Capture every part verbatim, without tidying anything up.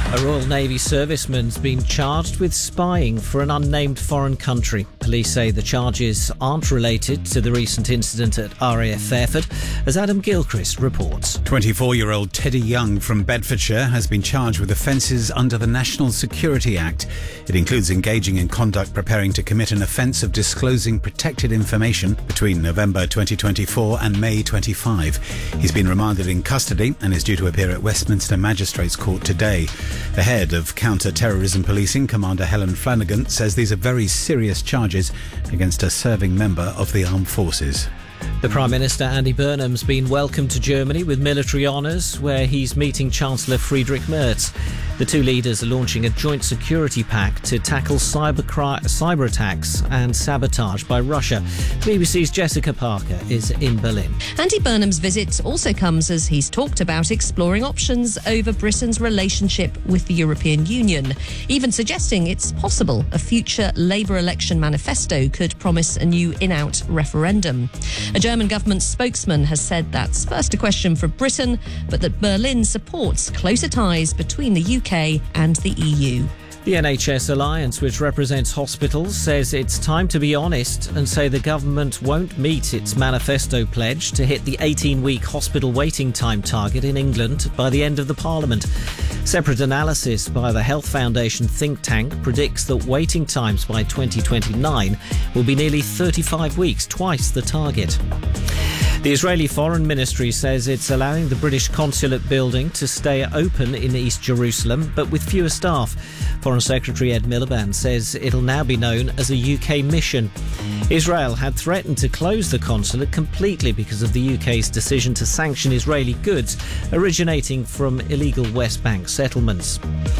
A Royal Navy serviceman's been charged with spying for an unnamed foreign country. Police say the charges aren't related to the recent incident at R A F Fairford, as Adam Gilchrist reports. twenty-four-year-old Teddy Young from Bedfordshire has been charged with offences under the National Security Act. It includes engaging in conduct preparing to commit an offence of disclosing protected information between November twenty twenty-four and May twenty-five. He's been remanded in custody and is due to appear at Westminster Magistrates Court today. The head of counter-terrorism policing, Commander Helen Flanagan, says these are very serious charges against a serving member of the armed forces. The Prime Minister, Andy Burnham's been welcomed to Germany with military honours, where he's meeting Chancellor Friedrich Merz. The two leaders are launching a joint security pact to tackle cyber, cri- cyber attacks and sabotage by Russia. B B C's Jessica Parker is in Berlin. Andy Burnham's visit also comes as he's talked about exploring options over Britain's relationship with the European Union, even suggesting it's possible a future Labour election manifesto could promise a new in-out referendum. A German government spokesman has said that's first a question for Britain, but that Berlin supports closer ties between the U K and the E U. The N H S Alliance, which represents hospitals, says it's time to be honest and say the government won't meet its manifesto pledge to hit the eighteen-week hospital waiting time target in England by the end of the Parliament. Separate analysis by the Health Foundation think tank predicts that waiting times by twenty twenty-nine will be nearly thirty-five weeks, twice the target. The Israeli Foreign Ministry says it's allowing the British consulate building to stay open in East Jerusalem, but with fewer staff. Foreign Secretary Ed Miliband says it'll now be known as a U K mission. Israel had threatened to close the consulate completely because of the U K's decision to sanction Israeli goods originating from illegal West Bank settlements.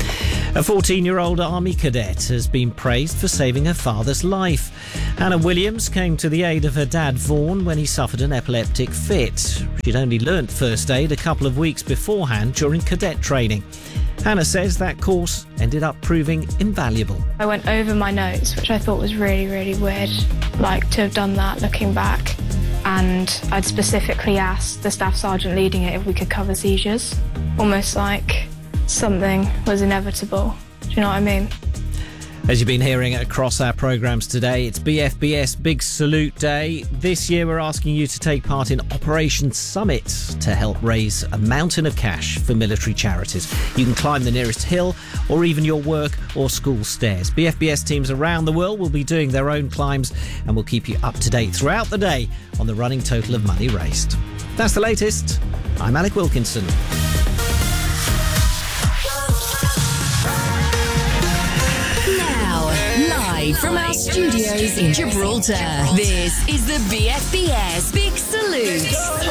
A fourteen-year-old army cadet has been praised for saving her father's life. Hannah Williams came to the aid of her dad Vaughan when he suffered an epileptic fit. She'd only learnt first aid a couple of weeks beforehand during cadet training. Hannah says that course ended up proving invaluable. I went over my notes, which I thought was really, really weird, like to have done that looking back. And I'd specifically asked the staff sergeant leading it if we could cover seizures. Almost like something was inevitable. Do you know what I mean? As you've been hearing across our programmes today, it's B F B S Big Salute Day. This year we're asking you to take part in Operation Summit to help raise a mountain of cash for military charities. You can climb the nearest hill or even your work or school stairs. B F B S teams around the world will be doing their own climbs and will keep you up to date throughout the day on the running total of money raised. That's the latest. I'm Alec Wilkinson. Live from our studios in Gibraltar, this is the B F B S Big Salute.